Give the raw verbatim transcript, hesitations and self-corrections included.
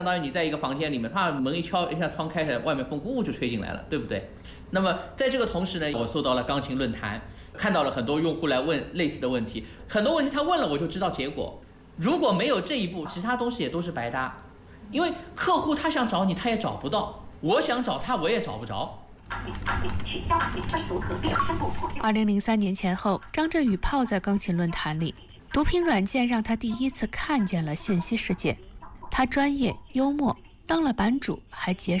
相当于你在一个房间里面，啪门一敲，一下窗开开，外面风呼就吹进来了，对不对？那么在这个同时呢，我搜到了钢琴论坛，看到了很多用户来问类似的问题，很多问题他问了我就知道结果。如果没有这一步，其他东西也都是白搭，因为客户他想找你他也找不到，我想找他我也找不着。 二零零三年前后，张振宇泡在钢琴论坛里，读屏软件让他第一次看见了信息世界。他专业幽默，当了版主，还结识